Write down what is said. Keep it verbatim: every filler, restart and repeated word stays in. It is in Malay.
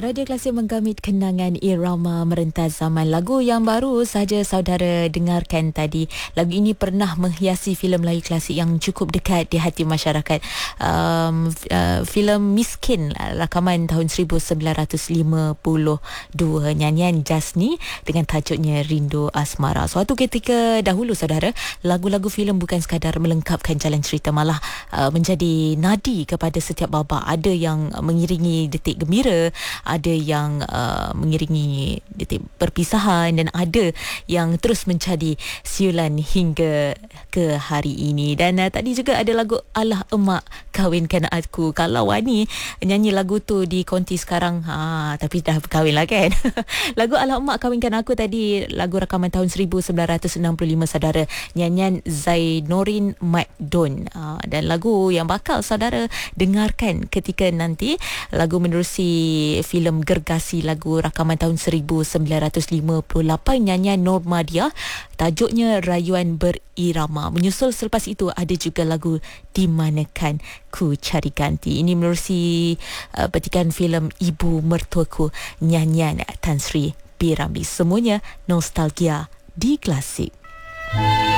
Radio Klasik menggamit kenangan irama merentas zaman. Lagu yang baru saja saudara dengarkan tadi. Lagu ini pernah menghiasi filem Melayu klasik yang cukup dekat di hati masyarakat. Um, uh, filem Miskin, rakaman tahun seribu sembilan ratus lima puluh dua. Nyanyian Jasni dengan tajuknya Rindu Asmara. Suatu ketika dahulu saudara, lagu-lagu filem bukan sekadar melengkapkan jalan cerita, malah uh, menjadi nadi kepada setiap babak. Ada yang mengiringi detik gembira, ada yang uh, mengiringi detik perpisahan, dan ada yang terus mencari siulan hingga ke hari ini. Dan uh, tadi juga ada lagu Alah Emak Kawinkan Aku. Kalau Wani nyanyi lagu tu di konti sekarang, ha, tapi dah berkahwin lah kan. Lagu Alah Emak Kawinkan Aku tadi, lagu rakaman tahun seribu sembilan ratus enam puluh lima saudara, nyanyian Zainuddin Maidon. Ha, dan lagu yang bakal saudara dengarkan ketika nanti, lagu menerusi filem Gergasi, lagu rakaman tahun seribu sembilan ratus lima puluh lapan, nyanyian Normadia, tajuknya Rayuan Berirama. Menyusul selepas itu ada juga lagu Di Manakan Ku Cari Ganti. Ini menerusi uh, petikan filem Ibu Mertuaku, nyanyian Tan Sri P. Ramlee. Semuanya nostalgia di Klasik.